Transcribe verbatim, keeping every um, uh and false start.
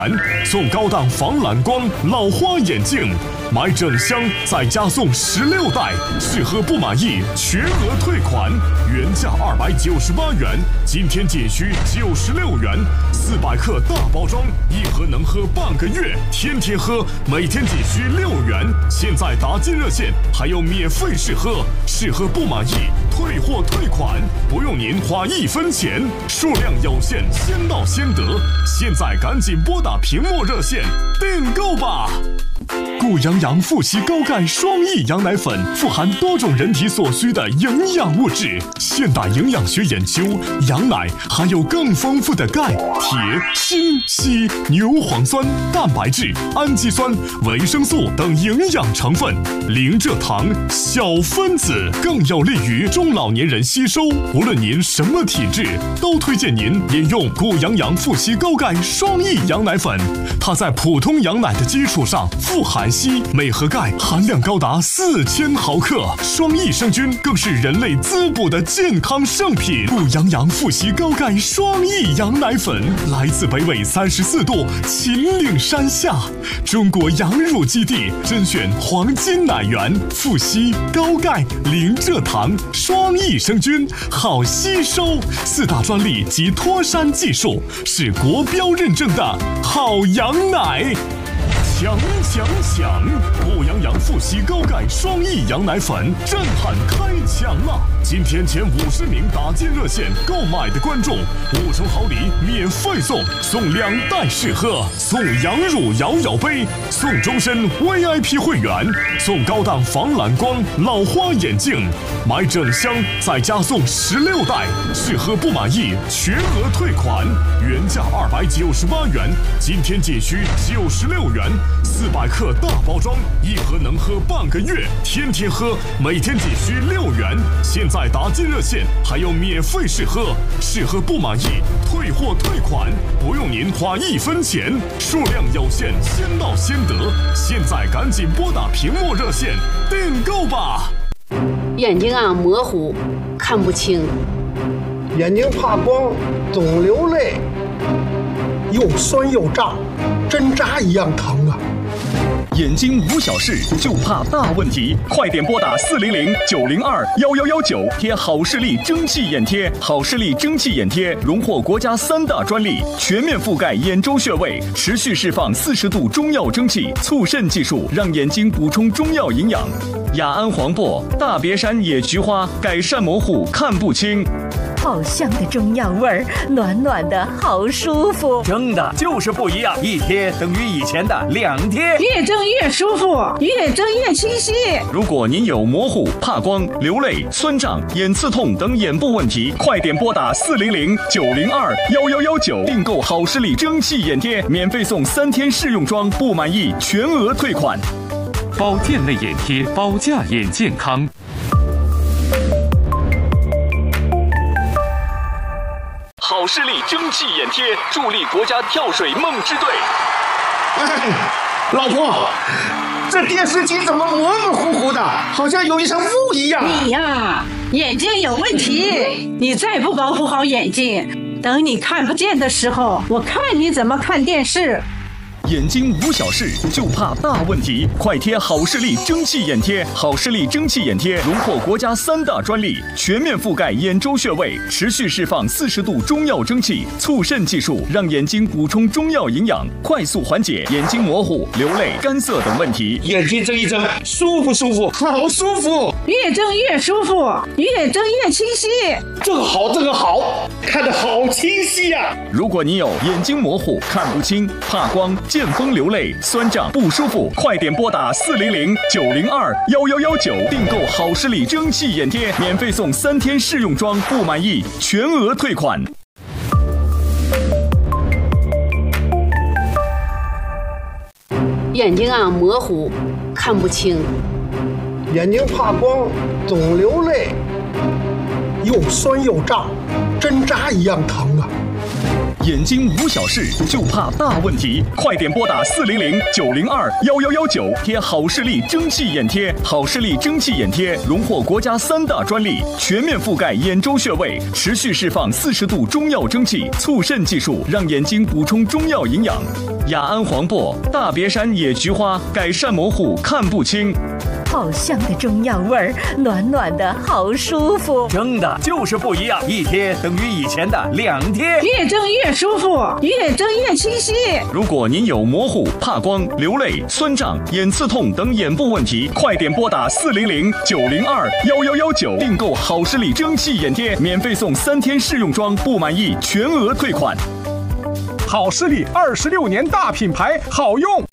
送高档防蓝光老花眼镜，买整箱再加送十六袋，适合不满意全额退款，原价二百九十八元，今天仅需九十六元，四百克大包装，一盒能喝半个月，天天喝，每天仅需六元。现在打进热线还有免费试喝，试喝不满意退货退款，不用您花一分钱，数量有限，先到先得，现在赶紧拨打屏幕热线订购吧。顾阳阳富硒高钙双益羊奶粉富含多种人体所需的营养物质。现代营养学研究，羊奶含有更丰富的钙、铁、锌、硒、牛磺酸、蛋白质、氨基酸、维生素等营养成分，零蔗糖、小分子，更有利于中老年人吸收。无论您什么体质，都推荐您饮用顾阳阳富硒高钙双益羊奶粉。它在普通羊奶的基础上富含硒，镁和钙含量高达四千毫克，双益生菌更是人类滋补的健康圣品。顾阳阳富硒高钙双益羊奶粉来自北纬三十四度秦岭山下，中国羊乳基地甄选黄金奶源，富硒高钙零蔗糖双益生菌，好吸收，四大专利及脱山技术，是国标认证的好羊奶。强强强！顾阳阳富硒高钙双益羊奶粉震撼开抢了！今天前五十名打进热线购买的观众，五重好礼免费送，送两袋试喝，送羊乳摇摇杯，送终身 V I P 会员，送高档防蓝光老花眼镜，买整箱再加送十六袋，试喝不满意全额退款，原价二百九十八元，今天仅需九十六元。四百克大包装，一盒能喝半个月，天天喝，每天仅需六元。现在打进热线还有免费试喝，试喝不满意退货退款，不用您花一分钱，数量有限，先到先得。现在赶紧拨打屏幕热线订购吧。 眼睛啊模糊，看不清， 眼睛怕光，总流泪，又酸又胀，针扎一样疼啊！ 眼睛无小事，就怕大问题，快点拨打四零零九零二幺幺幺九，贴好视力蒸汽眼贴。好视力蒸汽眼贴荣获国家三大专利，全面覆盖眼周穴位，持续释放四十度中药蒸汽，促渗技术让眼睛补充中药营养。雅安黄柏、大别山野菊花改善模糊看不清。 好香的中药味儿，暖暖的好舒服。 蒸的就是不一样，一贴等于以前的两贴， 越蒸越舒服，越蒸越清晰。 如果您有模糊、怕光、流泪、酸胀、眼刺痛等眼部问题，快点拨打四零零九零二幺幺幺九订购好视力蒸汽眼贴，免费送三天试用装，不满意全额退款。 保健类眼贴，保价眼健康。 好视力蒸汽眼贴助力国家跳水梦之队。 哎，老婆，这电视机怎么模模糊糊的，好像有一层雾一样？ 你呀，眼睛有问题，你再不保护好眼睛，等你看不见的时候，我看你怎么看电视。 眼睛无小事，就怕大问题，快贴好视力蒸汽眼贴。好视力蒸汽眼贴荣获国家三大专利，全面覆盖眼周穴位，持续释放四十度中药蒸汽，促渗技术让眼睛补充中药营养，快速缓解眼睛模糊、流泪、干涩等问题。 眼睛睁一睁，舒服舒服，好舒服， 越睁越舒服，越睁越清晰。 这个好，这个好，看得好清晰呀、啊！ 如果你有眼睛模糊、看不清、怕光、见风流泪、酸胀不舒服，快点拨打四零零九零二幺幺幺九订购好视力蒸汽眼贴，免费送三天试用装，不满意全额退款。 眼睛啊模糊，看不清， 眼睛怕光，总流泪，又酸又胀，针扎一样疼啊！ 眼睛无小事，就怕大问题。快点拨打四零零九零二幺幺幺九，贴好视力蒸汽眼贴。好视力蒸汽眼贴荣获国家三大专利，全面覆盖眼周穴位，持续释放四十度中药蒸汽，促肾技术让眼睛补充中药营养。雅安黄柏、大别山野菊花改善模糊看不清。 好香的中药味儿，暖暖的好舒服。 蒸的就是不一样，一贴等于以前的两贴， 越蒸越舒服，越蒸越清晰。 如果您有模糊、怕光、流泪、酸胀、眼刺痛等眼部问题，快点拨打四零零九零二幺幺幺九订购好视力蒸汽眼贴，免费送三天试用装，不满意全额退款。 好视力二十六年大品牌，好用。